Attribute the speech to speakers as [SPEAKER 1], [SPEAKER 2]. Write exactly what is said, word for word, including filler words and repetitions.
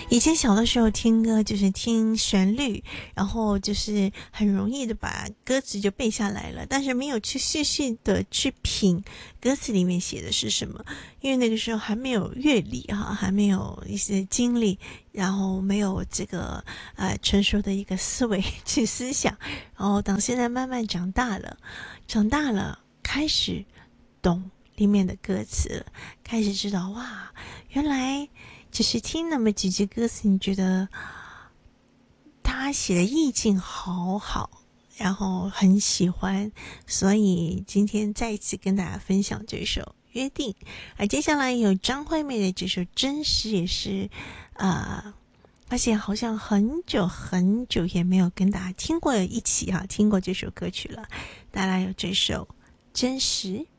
[SPEAKER 1] 以前小的时候听歌就是听旋律，然后就是很容易的把歌词就背下来了，但是没有去细细的去品歌词里面写的是什么，因为那个时候还没有阅历哈，还没有一些经历，然后没有这个呃成熟的一个思维去思想，然后等现在慢慢长大了，长大了开始懂里面的歌词，开始知道哇，原来只是听那么几句歌词，你觉得他写的意境好好，然后很喜欢，所以今天再一次跟大家分享这首约定。而接下来有张惠妹的这首真实，也是呃发现好像很久很久也没有跟大家听过一起哈、啊、听过这首歌曲了，带来有这首真实。